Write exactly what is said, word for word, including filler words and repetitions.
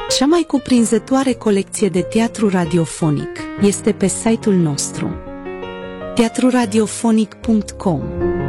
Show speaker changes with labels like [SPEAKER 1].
[SPEAKER 1] Cea mai cuprinzătoare colecție de teatru radiofonic este pe site-ul nostru teatru radiofonic punct com.